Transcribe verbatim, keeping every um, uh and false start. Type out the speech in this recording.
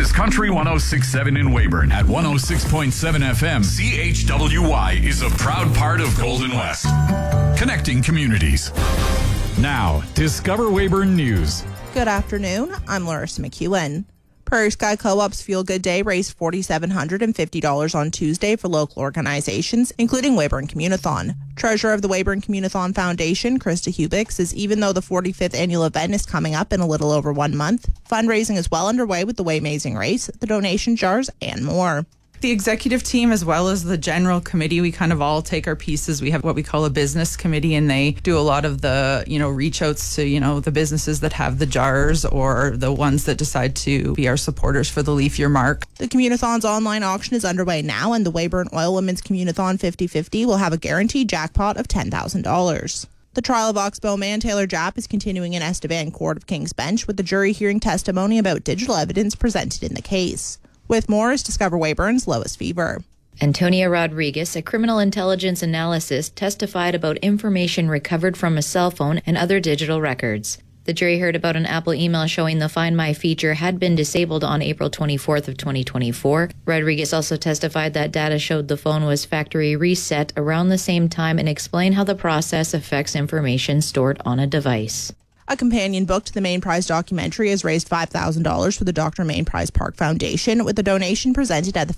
is Country one oh six point seven in Weyburn. At one oh six point seven F M, C H W Y is a proud part of Golden West. Connecting communities. Now, Discover Weyburn News. Good afternoon. I'm Larissa McEwen. Prairie Sky Co-op's Feel Good Day raised four thousand seven hundred fifty dollars on Tuesday for local organizations, including Weyburn Communathon. Treasurer of the Weyburn Communathon Foundation, Krista Hubik, says even though the forty-fifth annual event is coming up in a little over one month, fundraising is well underway with the Waymazing Race, the donation jars, and more. The executive team as well as the general committee, we kind of all take our pieces. We have what we call a business committee, and they do a lot of the, you know, reach outs to, you know, the businesses that have the jars or the ones that decide to be our supporters for the Leaf Year Mark. The Communathon's online auction is underway now, and the Weyburn Oil Women's Communathon fifty fifty will have a guaranteed jackpot of ten thousand dollars. The trial of Oxbow man Taylor Japp is continuing in Estevan Court of King's Bench, with the jury hearing testimony about digital evidence presented in the case. With more is Discover Weyburn's Lois Fever. Antonia Rodriguez, a criminal intelligence analyst, testified about information recovered from a cell phone and other digital records. The jury heard about an Apple email showing the Find My feature had been disabled on April twenty-fourth of twenty twenty-four. Rodriguez also testified that data showed the phone was factory reset around the same time and explained how the process affects information stored on a device. A companion book to the Main Prize documentary has raised five thousand dollars for the Doctor Main Prize Park Foundation, with the donation presented at the